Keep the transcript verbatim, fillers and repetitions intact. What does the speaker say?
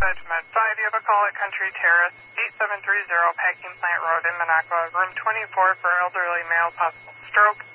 dispatch med five. You have a call at Country Terrace, eight seven three zero Packing Plant Road in Minocqua, room twenty-four for elderly male, possible stroke.